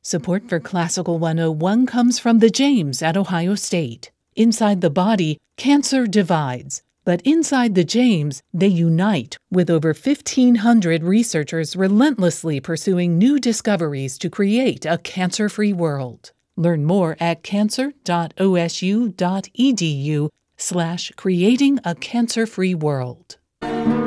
Support for Classical 101 comes from the James at Ohio State. Inside the body, cancer divides, but inside the James, they unite, with over 1,500 researchers relentlessly pursuing new discoveries to create a cancer-free world. Learn more at cancer.osu.edu/creating a cancer-free world.